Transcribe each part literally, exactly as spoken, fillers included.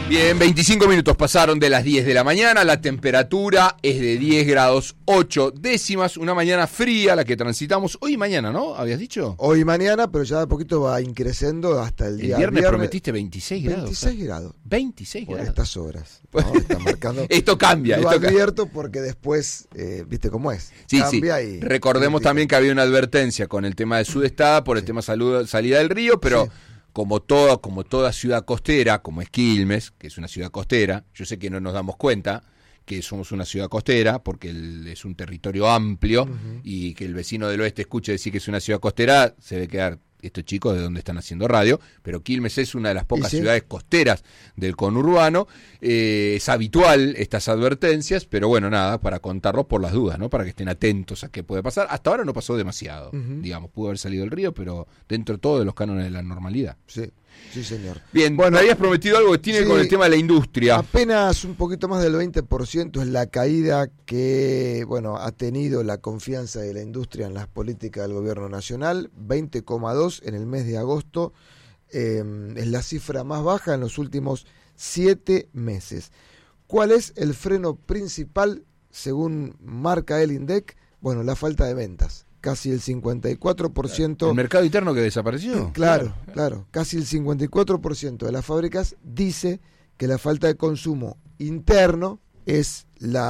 Bien, veinticinco minutos pasaron de las diez de la mañana, la temperatura es de diez grados ocho décimas, una mañana fría la que transitamos hoy y mañana, ¿no? ¿Habías dicho? Hoy y mañana, pero ya de poquito va increciendo hasta el día El viernes, viernes prometiste veintiséis grados. veintiséis grados. veintiséis Por grados. estas horas. ¿no? Está marcando. Esto cambia. Lo esto advierto porque después, eh, viste cómo es. Sí, cambia sí. Y, Recordemos y también que había una advertencia con el tema de Sudestada por el sí. tema salud, salida del río, pero... Sí. Como toda, como toda ciudad costera, como es Quilmes, que es una ciudad costera, yo sé que no nos damos cuenta que somos una ciudad costera, porque el, es un territorio amplio, uh-huh. y que el vecino del oeste escuche decir que es una ciudad costera, se debe quedar, estos chicos de donde están haciendo radio, pero Quilmes es una de las pocas sí? ciudades costeras del conurbano, eh, es habitual estas advertencias, pero bueno, nada, para contarlos por las dudas, ¿no? Para que estén atentos a qué puede pasar. Hasta ahora no pasó demasiado, uh-huh. digamos, pudo haber salido el río, pero dentro de todo de los cánones de la normalidad. Sí. Sí, señor. Bien, bueno, me habías prometido algo que tiene sí, con el tema de la industria. Apenas un poquito más del veinte por ciento es la caída que, bueno, ha tenido la confianza de la industria en las políticas del gobierno nacional. veinte coma dos en el mes de agosto. Eh, es la cifra más baja en los últimos siete meses. ¿Cuál es el freno principal, según marca el INDEC? Bueno, la falta de ventas. Casi el cincuenta y cuatro por ciento... ¿El mercado interno que desapareció? Claro, claro, claro. Casi el cincuenta y cuatro por ciento de las fábricas dice que la falta de consumo interno es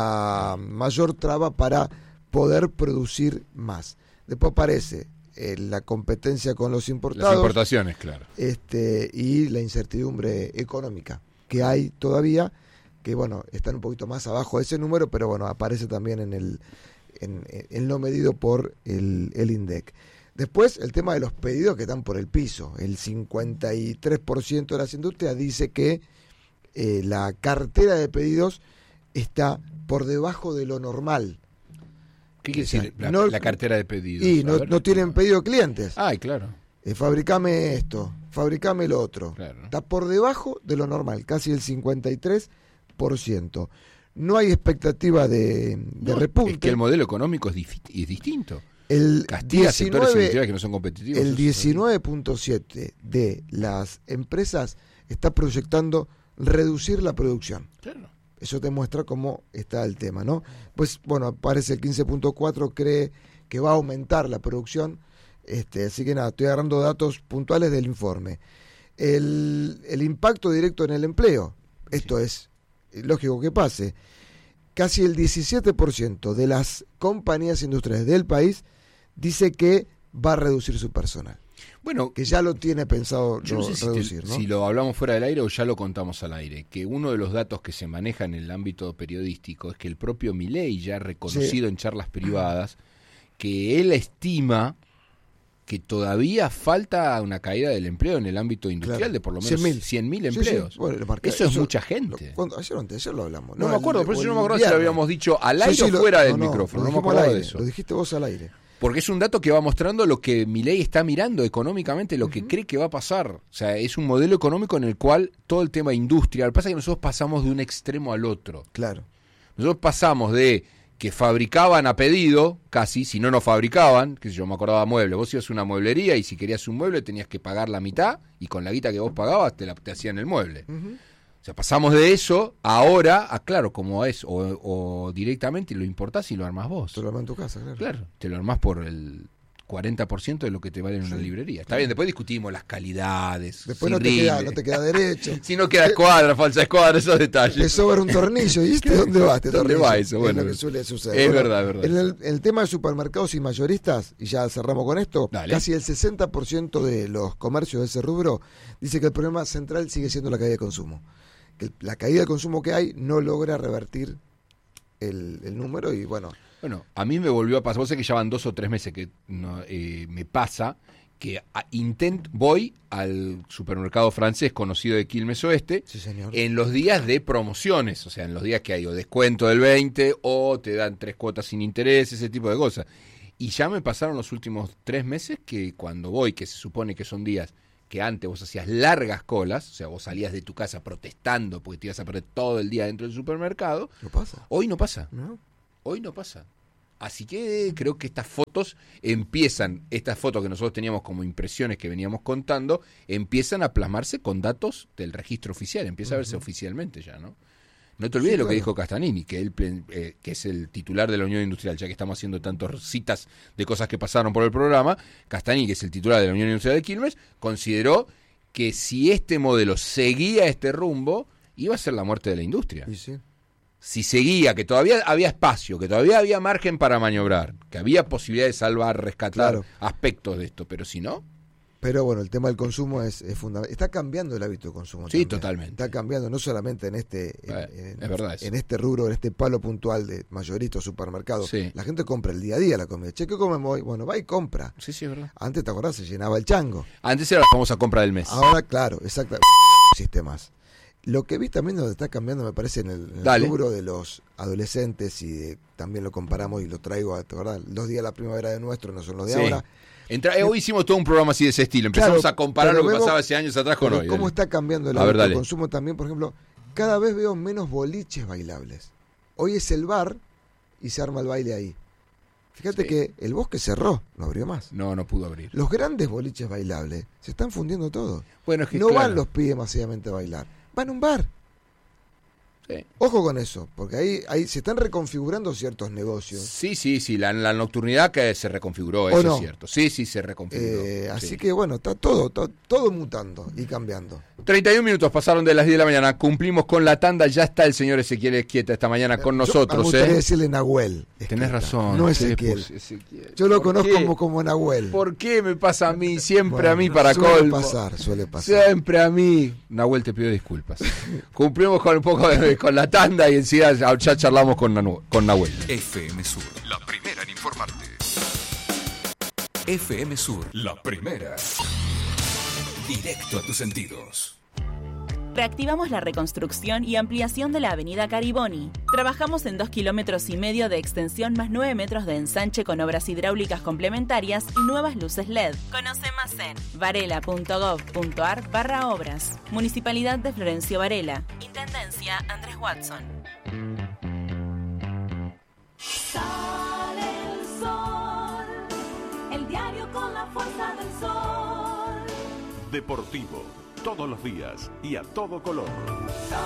la mayor traba para poder producir más. Después aparece eh, la competencia con los importados. Las importaciones, claro. Este, y la incertidumbre económica que hay todavía, que bueno, están un poquito más abajo de ese número, pero bueno, aparece también en el... En, en lo medido por el, el INDEC. Después, el tema de los pedidos que están por el piso. El cincuenta y tres por ciento de las industrias dice que eh, la cartera de pedidos está por debajo de lo normal. ¿Qué quiere o sea, decir la, no, la cartera de pedidos? Y no, no tienen pedido clientes. Ay, claro. Eh, fabricame esto, fabricame lo otro. Claro. Está por debajo de lo normal, casi el cincuenta y tres por ciento. No hay expectativa de, de no, repunte. Es que el modelo económico es, dif- es distinto. El Castiga sectores industriales que no son competitivos. El diecinueve punto siete de las empresas está proyectando reducir la producción. Claro. Eso te muestra cómo está el tema, ¿no? Pues, bueno, aparece el quince punto cuatro, cree que va a aumentar la producción. Este, así que nada, estoy agarrando datos puntuales del informe. El, el impacto directo en el empleo. Esto sí. es lógico que pase. Casi el diecisiete por ciento de las compañías industriales del país dice que va a reducir su personal. Bueno, que ya lo tiene pensado yo lo, no sé reducir, si, te, ¿no? si lo hablamos fuera del aire o ya lo contamos al aire, que uno de los datos que se maneja en el ámbito periodístico es que el propio Milei ya ha reconocido sí. en charlas privadas que él estima que todavía falta una caída del empleo en el ámbito industrial claro. de por lo menos cien mil empleos. Sí, sí. Bueno, marqué, eso, eso es mucha gente. Lo, ayer, ayer lo hablamos. No, no me acuerdo, el, por eso no me acuerdo viernes. si lo habíamos dicho al aire sí, sí, o fuera lo, del no, micrófono. No, no me acuerdo aire, de eso. Lo dijiste vos al aire. Porque es un dato que va mostrando lo que Milei está mirando económicamente, lo uh-huh. que cree que va a pasar. O sea, es un modelo económico en el cual todo el tema industrial, lo que pasa es que nosotros pasamos de un extremo al otro. Claro. Nosotros pasamos de que fabricaban a pedido, casi, si no, no fabricaban, que yo me acordaba muebles, vos ibas a una mueblería y si querías un mueble tenías que pagar la mitad y con la guita que vos pagabas te, la, te hacían el mueble. Uh-huh. O sea, pasamos de eso ahora a, claro, como es, o, o directamente lo importás y lo armás vos. Te lo armás en tu casa, claro. Claro, te lo armás por el cuarenta por ciento de lo que te vale en sí. una librería. Está bien, después discutimos las calidades. Después si no te, queda, no te queda derecho. Si no queda escuadra, falsa escuadra, esos detalles. Te sobra un tornillo, ¿viste? ¿Dónde va este ¿Dónde tornillo? va eso? Bueno, es lo que suele suceder. Es bueno, verdad, es verdad. En el, el tema de supermercados y mayoristas, y ya cerramos con esto, Dale. Casi el sesenta por ciento de los comercios de ese rubro dice que el problema central sigue siendo la caída de consumo. Que la caída de consumo que hay no logra revertir el, el número y bueno... Bueno, a mí me volvió a pasar, vos sabés que ya van dos o tres meses que no, eh, me pasa que a, intent, voy al supermercado francés conocido de Quilmes Oeste sí, señor. en los días de promociones, o sea, en los días que hay o descuento del veinte o te dan tres cuotas sin interés, ese tipo de cosas. Y ya me pasaron los últimos tres meses que cuando voy, que se supone que son días que antes vos hacías largas colas, o sea, vos salías de tu casa protestando porque te ibas a perder todo el día dentro del supermercado, ¿No pasa? Hoy no pasa. ¿No? Hoy no pasa. Así que creo que estas fotos empiezan, estas fotos que nosotros teníamos como impresiones que veníamos contando, empiezan a plasmarse con datos del registro oficial, empieza uh-huh. a verse oficialmente ya, ¿no? No te olvides sí, lo claro. que dijo Castanini, que él eh, que es el titular de la Unión Industrial, ya que estamos haciendo tantas citas de cosas que pasaron por el programa. Castanini, que es el titular de la Unión Industrial de Quilmes, consideró que si este modelo seguía este rumbo, iba a ser la muerte de la industria. Sí, sí. Si seguía, que todavía había espacio, que todavía había margen para maniobrar, que había posibilidad de salvar, rescatar claro. aspectos de esto, pero si no... Pero bueno, el tema del consumo es, es fundamental. Está cambiando el hábito de consumo. Sí, también. Totalmente. Está cambiando no solamente en este eh, en, es verdad en este rubro, en este palo puntual de mayorista o supermercado. Sí. La gente compra el día a día la comida. Che, ¿qué comemos hoy? Bueno, va y compra. Sí, sí, es verdad. Antes, ¿te acordás? Se llenaba el chango. Antes era la famosa compra del mes. Ahora, claro, exacto. No existe más. Lo que vi también donde está cambiando, me parece, en el, en el rubro de los adolescentes, y de, también lo comparamos y lo traigo a, ¿verdad? Los días de la primavera de nuestro no son los de sí. ahora. Entra, eh, hoy hicimos todo un programa así de ese estilo. Empezamos claro, a comparar lo que vemos, pasaba hace años atrás con hoy. ¿Cómo dale. está cambiando el hábito de consumo también? Por ejemplo, cada vez veo menos boliches bailables. Hoy es el bar y se arma el baile ahí. Fíjate sí. que el Bosque cerró, no abrió más. No, no pudo abrir. Los grandes boliches bailables se están fundiendo todos. Bueno, es que no claro. van los pibes masivamente a bailar, van a un bar. Sí. Ojo con eso, porque ahí, ahí se están reconfigurando ciertos negocios. Sí, sí, sí, la, la nocturnidad que se reconfiguró, eso no? es cierto. Sí, sí, se reconfiguró. Eh, así sí. que bueno, está todo, todo, todo mutando y cambiando. treinta y un minutos pasaron de las diez de la mañana, cumplimos con la tanda, ya está el señor Ezequiel Esquieta esta mañana con Yo, nosotros. Me gustaría ¿eh? decirle Nahuel. Esquieta. Tenés razón. No Ezequiel. Ezequiel. Yo lo conozco como, como Nahuel. ¿Por qué me pasa a mí? Siempre bueno, a mí para suele colmo. Suele pasar, suele pasar. Siempre a mí. Nahuel, te pido disculpas. Cumplimos con un poco de, con la tanda y enseguida ya charlamos con, Nanu, con Nahuel. F M Sur, la primera en informarte. F M Sur, la primera. Directo a tus sentidos. Reactivamos la reconstrucción y ampliación de la avenida Cariboni. Trabajamos en dos kilómetros y medio de extensión más nueve metros de ensanche con obras hidráulicas complementarias y nuevas luces L E D. Conoce más en varela.gov.ar barra obras. Municipalidad de Florencio Varela. Intendencia Andrés Watson. Sale el sol, el diario con la fuerza del sol. Deportivo, todos los días y a todo color.